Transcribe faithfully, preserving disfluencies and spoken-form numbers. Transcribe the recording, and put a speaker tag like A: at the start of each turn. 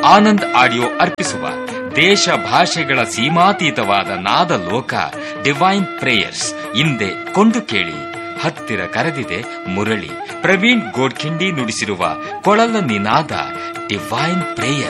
A: Anand audio ಅರ್ಪಿಸುವ ದೇಶ ಭಾಷೆಗಳ ಸೀಮಾತೀತವಾದ ನಾದ ಲೋಕ ಡಿವೈನ್ ಪ್ರೇಯರ್ಸ್ ಹಿಂದೆ ಕೊಂಡು ಕೇಳಿ. ಹತ್ತಿರ ಕರೆದಿದೆ ಮುರಳಿ. ಪ್ರವೀಣ್ ಗೋಡ್ಖಿಂಡಿ ನುಡಿಸಿರುವ ಕೊಳಲ ನಿನಾದ ಡಿವೈನ್ ಪ್ರೇಯರ್ಸ್.